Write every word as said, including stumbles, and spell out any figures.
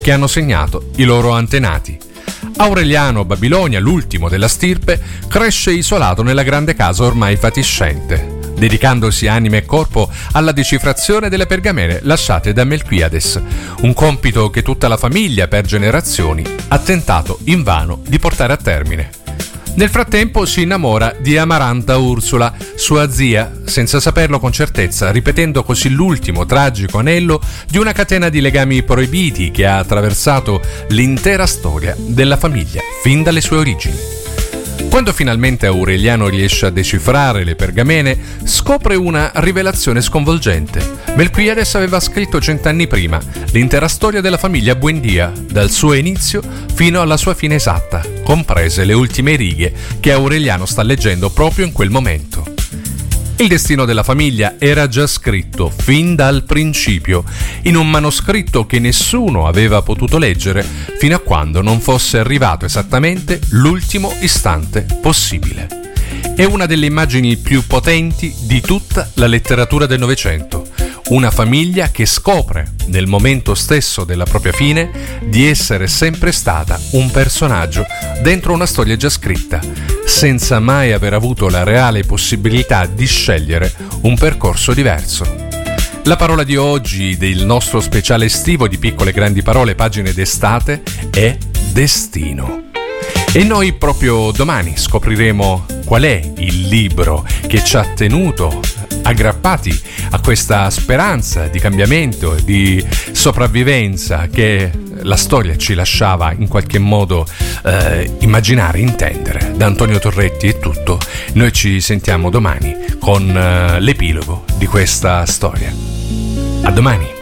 che hanno segnato i loro antenati. Aureliano Babilonia, l'ultimo della stirpe, cresce isolato nella grande casa ormai fatiscente, dedicandosi anima e corpo alla decifrazione delle pergamene lasciate da Melquiades, un compito che tutta la famiglia per generazioni ha tentato invano di portare a termine. Nel frattempo si innamora di Amaranta Ursula, sua zia, senza saperlo con certezza, ripetendo così l'ultimo tragico anello di una catena di legami proibiti che ha attraversato l'intera storia della famiglia fin dalle sue origini. Quando finalmente Aureliano riesce a decifrare le pergamene, scopre una rivelazione sconvolgente. Melquiades aveva scritto cent'anni prima l'intera storia della famiglia Buendia, dal suo inizio fino alla sua fine esatta, comprese le ultime righe che Aureliano sta leggendo proprio in quel momento. Il destino della famiglia era già scritto fin dal principio, in un manoscritto che nessuno aveva potuto leggere fino a quando non fosse arrivato esattamente l'ultimo istante possibile. È una delle immagini più potenti di tutta la letteratura del Novecento. Una famiglia che scopre, nel momento stesso della propria fine, di essere sempre stata un personaggio dentro una storia già scritta, senza mai aver avuto la reale possibilità di scegliere un percorso diverso. La parola di oggi del nostro speciale estivo di Piccole Grandi Parole, pagine d'estate, è destino. E noi proprio domani scopriremo qual è il libro che ci ha tenuto aggrappati a questa speranza di cambiamento e di sopravvivenza che la storia ci lasciava in qualche modo eh, immaginare, intendere. Da Antonio Torretti è tutto. Noi ci sentiamo domani con eh, l'epilogo di questa storia. A domani.